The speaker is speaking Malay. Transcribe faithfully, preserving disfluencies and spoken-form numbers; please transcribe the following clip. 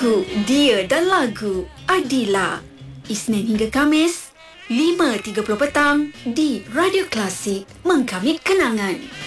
Aku, Dia dan Lagu Adila. Isnin hingga Kamis lima tiga puluh petang di Radio Klasik. Mengkamit kenangan.